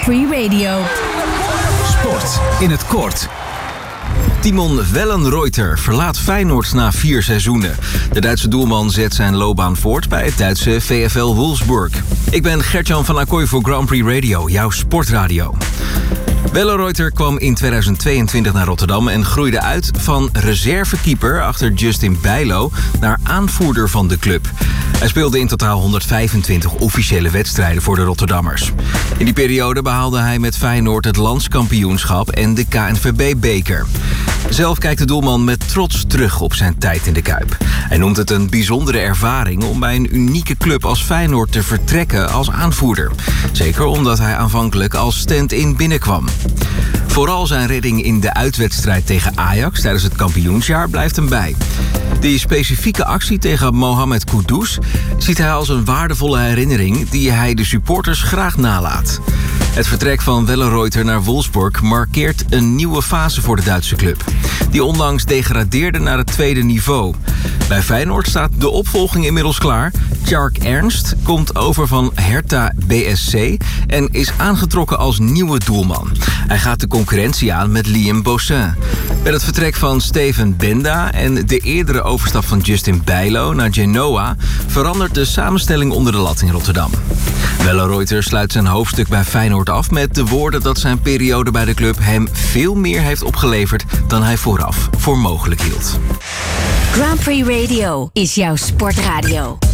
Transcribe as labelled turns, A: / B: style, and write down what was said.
A: Prix Radio.
B: Sport in het kort. Timon Wellenreuter verlaat Feyenoord na 4 seizoenen. De Duitse doelman zet zijn loopbaan voort bij het Duitse VfL Wolfsburg. Ik ben Gert-Jan van Acquoy voor Grand Prix Radio, jouw sportradio. Wellenreuter kwam in 2022 naar Rotterdam en groeide uit van reservekeeper achter Justin Bijlo naar aanvoerder van de club. Hij speelde in totaal 125 officiële wedstrijden voor de Rotterdammers. In die periode behaalde hij met Feyenoord het landskampioenschap en de KNVB-beker. Zelf kijkt de doelman met trots terug op zijn tijd in de Kuip. Hij noemt het een bijzondere ervaring om bij een unieke club als Feyenoord te vertrekken als aanvoerder. Zeker omdat hij aanvankelijk als stand-in binnenkwam. Vooral zijn redding in de uitwedstrijd tegen Ajax tijdens het kampioensjaar blijft hem bij. Die specifieke actie tegen Mohamed Kudus ziet hij als een waardevolle herinnering die hij de supporters graag nalaat. Het vertrek van Wellenreuter naar Wolfsburg markeert een nieuwe fase voor de Duitse club, die onlangs degradeerde naar het tweede niveau. Bij Feyenoord staat de opvolging inmiddels klaar. Tjark Ernst komt over van Hertha BSC en is aangetrokken als nieuwe doelman. Hij gaat de concurrentie aan met Liam Bossin. Met het vertrek van Steven Benda en de eerdere overstap van Justin Bijlo naar Genoa verandert de samenstelling onder de lat in Rotterdam. Wellenreuter sluit zijn hoofdstuk bij Feyenoord af met de woorden dat zijn periode bij de club hem veel meer heeft opgeleverd dan hij vooraf voor mogelijk hield.
A: Grand Prix Radio is jouw sportradio.